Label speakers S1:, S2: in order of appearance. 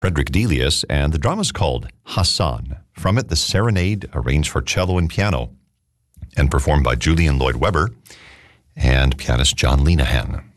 S1: Frederick Delius, and the drama is called Hassan. From it, the Serenade, arranged for cello and piano, and performed by Julian Lloyd Webber and pianist John Linehan.